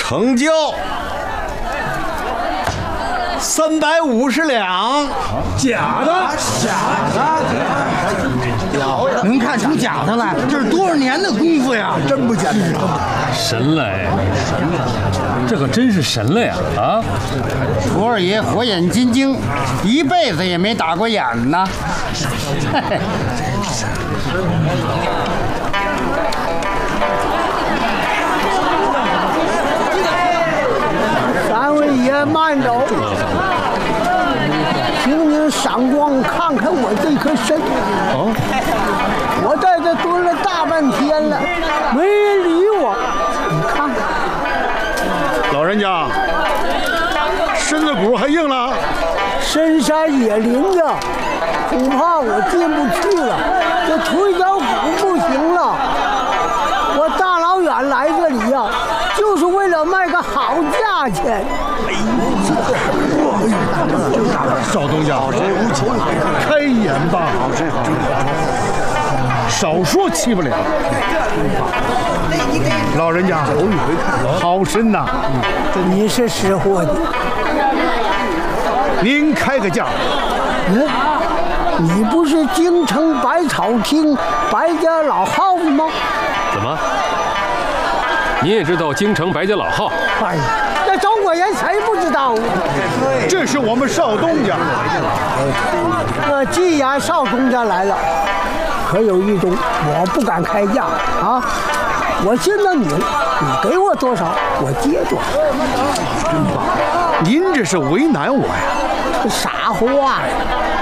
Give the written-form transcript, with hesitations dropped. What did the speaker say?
成交350两。 假的， 能看出假的来，这是多少年的功夫呀！ 真不简单。 神了哎，这可真是神了呀！啊， 楚二爷火眼金睛，一辈子也没打过眼呢。 三位爷慢走，请您赏光看看我这颗肾。我在这蹲了大半天了，没人理我。你看， 老人家，身子骨还硬了。 深山野林的，恐怕我进不去了。这腿脚骨不行了。我大老远来这里呀，就是为了卖个好价钱。 少东家，开眼吧，少说欺负了。老人家，好身呐！ 你是识货的。 您开个价。 你不是京城百草厅白家老号子吗？ 怎么？你也知道京城白家老号？ 哎呀，这周果人谁不知道啊？ 这是我们少东家。 既然少东家来了，可有一种我不敢开价啊！我信了你，你给我多少，我接多少。 您这是为难我呀！ 傻话呀！